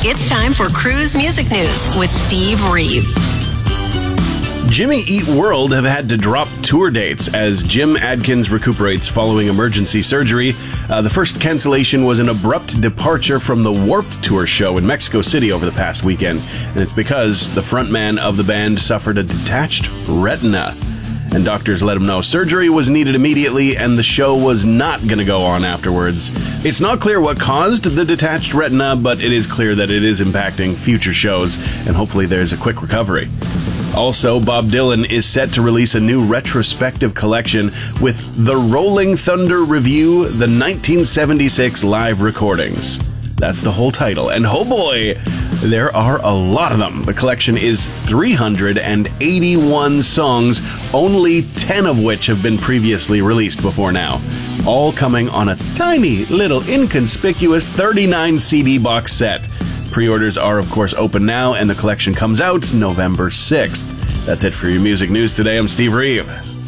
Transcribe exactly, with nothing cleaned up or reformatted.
It's time for Cruise Music News with Steve Reeve. Jimmy Eat World have had to drop tour dates as Jim Adkins recuperates following emergency surgery. Uh, the first cancellation was an abrupt departure from the Warped Tour show in Mexico City over the past weekend, and it's because the frontman of the band suffered a detached retina. And doctors let him know surgery was needed immediately and the show was not going to go on afterwards. It's not clear what caused the detached retina, but it is clear that it is impacting future shows, and hopefully there's a quick recovery. Also, Bob Dylan is set to release a new retrospective collection with The Rolling Thunder Review, the nineteen seventy-six live recordings. That's the whole title, and oh boy, there are a lot of them. The collection is three hundred eighty-one songs, only ten of which have been previously released before now. All coming on a tiny little inconspicuous thirty-nine C D box set. Pre-orders are of course open now, and the collection comes out November sixth. That's it for your music news today. I'm Steve Reeve.